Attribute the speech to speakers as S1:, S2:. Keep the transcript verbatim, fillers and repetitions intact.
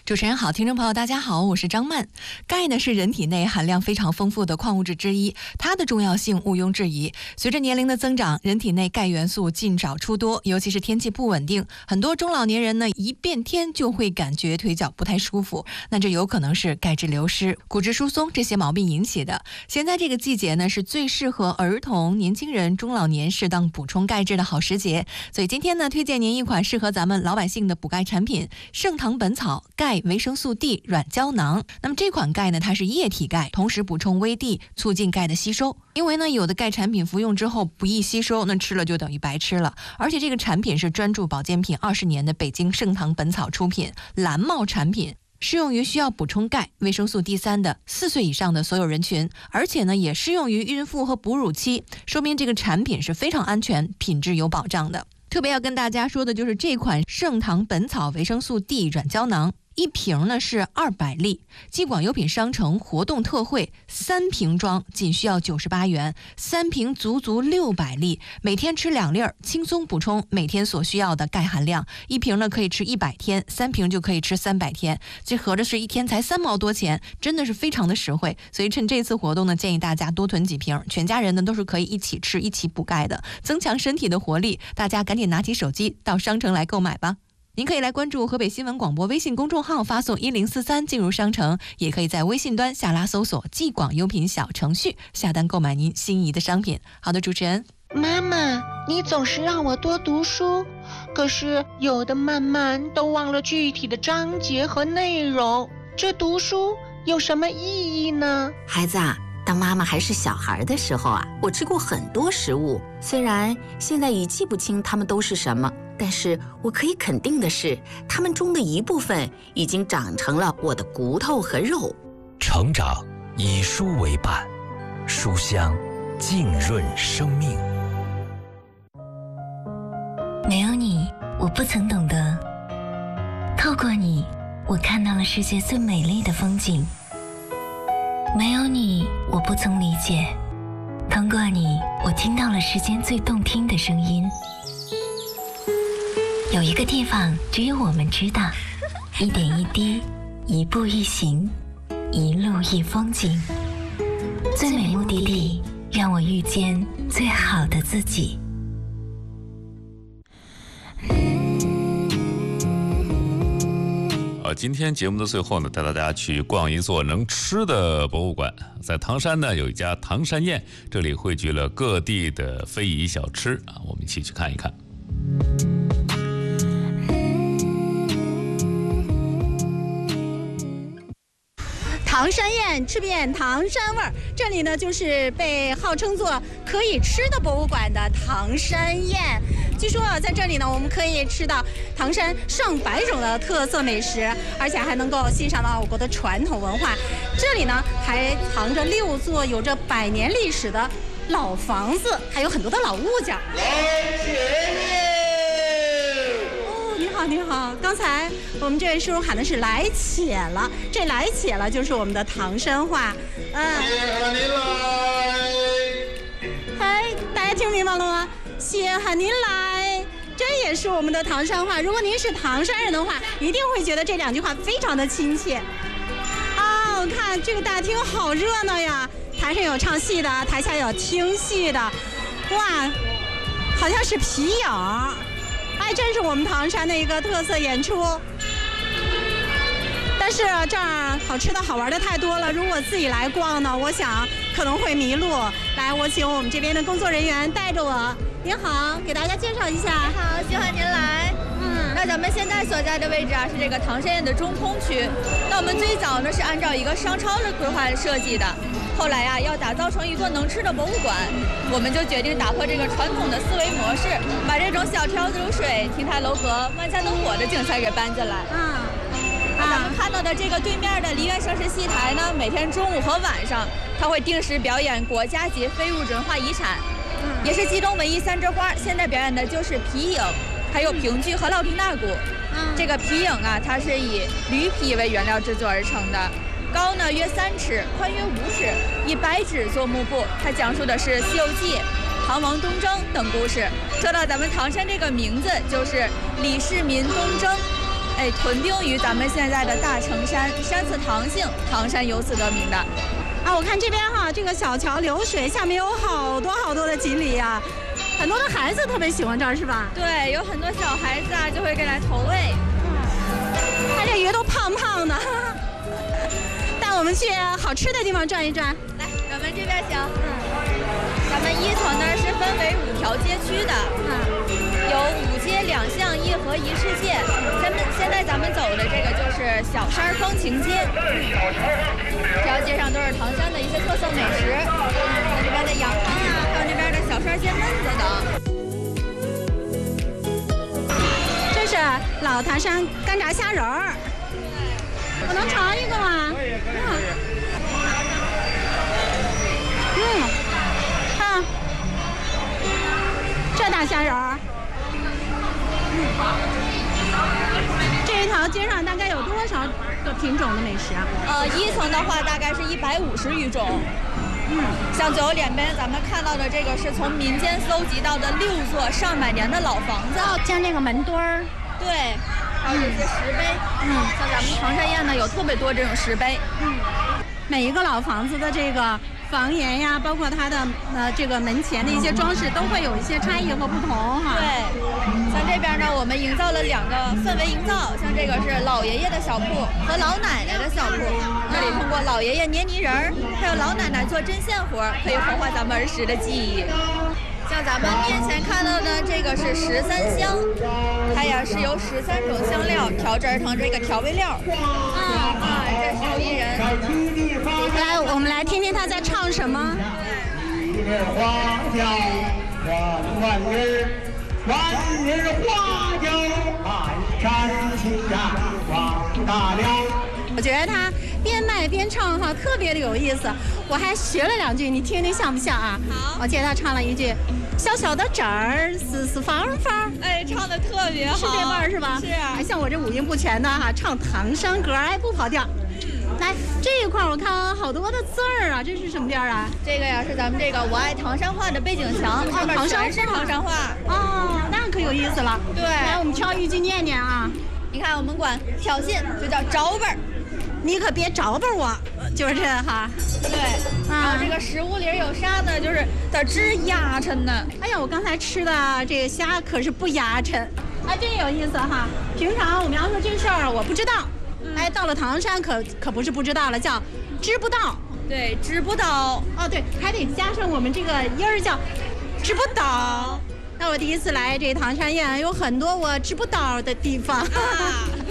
S1: 主持人好，听众朋友大家好，我是张曼。钙呢是人体内含量非常丰富的矿物质之一，它的重要性毋庸置疑。随着年龄的增长，人体内钙元素进少出多，尤其是天气不稳定，很多中老年人呢一变天就会感觉腿脚不太舒服，那这有可能是钙质流失、骨质疏松这些毛病引起的。现在这个季节呢是最适合儿童、年轻人、中老年适当补充钙质的好时节，所以今天呢推荐您一款适合咱们老百姓的补钙产品——盛唐本草钙维生素 D 软胶囊。那么这款钙呢，它是液体钙，同时补充微 D， 促进钙的吸收。因为呢，有的钙产品服用之后不易吸收，那吃了就等于白吃了。而且这个产品是专注保健品二十年的北京盛唐本草出品，蓝帽产品。适用于需要补充钙、维生素 D 三 的四岁以上的所有人群，而且呢，也适用于孕妇和哺乳期，说明这个产品是非常安全、品质有保障的。特别要跟大家说的就是这款盛唐本草维生素 D 软胶囊。一瓶呢是二百粒，继广优品商城活动特惠，三瓶装仅需要九十八元，三瓶足足六百粒，每天吃两粒儿，轻松补充每天所需要的钙含量。一瓶呢可以吃一百天，三瓶就可以吃三百天，这合着是一天才三毛多钱，真的是非常的实惠。所以趁这次活动呢，建议大家多囤几瓶，全家人呢都是可以一起吃、一起补钙的，增强身体的活力。大家赶紧拿起手机到商城来购买吧。您可以来关注河北新闻广播微信公众号，发送一零四三进入商城，也可以在微信端下拉搜索既广优品小程序，下单购买您心仪的商品。好的，主持人。
S2: 妈妈，你总是让我多读书，可是有的慢慢都忘了具体的章节和内容，这读书有什么意义呢？
S3: 孩子啊，当妈妈还是小孩的时候啊，我吃过很多食物，虽然现在已记不清它们都是什么，但是我可以肯定的是，它们中的一部分已经长成了我的骨头和肉。
S4: 成长以书为伴，书香浸润生命。
S5: 没有你，我不曾懂得；透过你，我看到了世界最美丽的风景。没有你，我不曾理解；通过你，我听到了世间最动听的声音。有一个地方只有我们知道，一点一滴，一步一行，一路一风景。最美目的地，让我遇见最好的自己。
S6: 呃，今天节目的最后呢，带大家去逛一座能吃的博物馆。在唐山呢，有一家唐山宴，这里汇聚了各地的非遗小吃啊，我们一起去看一看。
S7: 唐山宴，吃遍唐山味儿。这里呢，就是被号称作可以吃的博物馆的唐山宴。据说啊，在这里呢，我们可以吃到唐山上百种的特色美食，而且还能够欣赏到我国的传统文化。这里呢，还藏着六座有着百年历史的老房子，还有很多的老物件。
S8: 来姐妹！
S7: 你好，你好！刚才我们这位叔叔喊的是来且了，这来且了就是我们的唐山话。嗯，
S8: 谢喊您来。
S7: 哎，大家听明白了吗？谢喊您来，这也是我们的唐山话。如果您是唐山人的话，一定会觉得这两句话非常的亲切。哦，看这个大厅好热闹呀！台上有唱戏的，台下有听戏的，哇，好像是皮影。哎，真是我们唐山的一个特色演出。但是这儿好吃的好玩的太多了，如果自己来逛呢，我想可能会迷路。来，我请我们这边的工作人员带着我。您好，给大家介绍一下。
S9: 你好，喜欢您来。嗯，那咱们现在所在的位置啊，是这个唐山宴的中空区。那我们最早呢是按照一个商超的规划设计的。后来呀、啊，要打造成一座能吃的博物馆，我们就决定打破这个传统的思维模式，把这种小桥流水、亭台楼阁、万家灯火的景色给搬进来。
S7: 嗯，
S9: 那咱们看到的这个对面的梨园盛世戏台呢，每天中午和晚上，它会定时表演国家级非物质文化遗产，嗯、也是冀东文艺三枝花。现在表演的就是皮影，还有评剧和烙听大鼓。嗯，这个皮影啊，它是以驴皮为原料制作而成的。高呢约三尺，宽约五尺，以白纸做幕布。它讲述的是《西游记》、唐王东征等故事。说到咱们唐山这个名字，就是李世民东征。 哎，屯兵于咱们现在的大城山，山寺唐姓，唐山由此得名的。
S7: 啊，我看这边哈，这个小桥流水，下面有好多好多的锦鲤呀、啊，很多的孩子特别喜欢这儿，是吧？
S9: 对，有很多小孩子啊，就会过来投喂。
S7: 看这鱼都胖胖的，带我们去好吃的地方转一转。
S9: 来，咱们这边行。咱们一层呢是分为五条街区的，嗯，有五街两巷一河一世界。咱们现在咱们走的这个就是小山风情街，这条街上都是唐山的一些特色美食，像这边的羊汤啊，还有那边的小山煎焖子等。
S7: 这是老唐山干炸虾仁儿，我能尝一个吗？嗯，看这大虾仁儿。这一条街上大概有多少个品种的美食啊？
S9: 呃，一层的话大概是一百五十余种。嗯，像最后两边咱们看到的这个是从民间搜集到的六座上百年的老房子，
S7: 哦，像这个门墩儿，
S9: 对，还有这些石碑，嗯，像咱们唐山宴呢有特别多这种石碑，
S7: 嗯，每一个老房子的这个房檐呀，包括它的呃这个门前的一些装饰，都会有一些差异和不同哈。
S9: 对，像这边呢，我们营造了两个氛围营造，像这个是老爷爷的小铺和老奶奶的小铺，这里通过老爷爷捏泥人儿，还有老奶奶做针线活，可以活化咱们儿时的记忆。像咱们面前看到的这个是十三香，它呀是由十三种香料调制而成这个调味料。啊啊，这手艺人。
S7: 来，我们来听听他在唱什么。
S8: 花轿万万日，万日花轿鞍山青山望大了。
S7: 我觉得他边卖边唱哈，特别的有意思。我还学了两句，你听听像不像啊？
S9: 好，
S7: 我记得他唱了一句“小小的纸儿四四方方”，
S9: 哎，唱的特别好，
S7: 是这味儿是吧？
S9: 是啊。
S7: 还像我这五音不全的哈，唱唐山歌哎不跑调。来这一块我看好多的字儿啊，这是什么地儿啊？
S9: 这个呀是咱们这个我爱唐山话的背景墙，上面全是唐山话。
S7: 哦，那可有意思了。
S9: 对，
S7: 来我们挑一句念念啊。
S9: 你看我们管挑衅就叫着本儿。
S7: 你可别着吧我，就是这哈。
S9: 对，然后这个食物里有啥呢？就是它直压碜呢。
S7: 哎呀，我刚才吃的这个虾可是不压碜，哎，真有意思哈。平常我们要说这事儿我不知道，嗯、哎，到了唐山可可不是不知道了，叫知不道。
S9: 对，知不道。
S7: 哦，对，还得加上我们这个音儿叫知不道。那我第一次来这唐山宴，有很多我知不道的地方。啊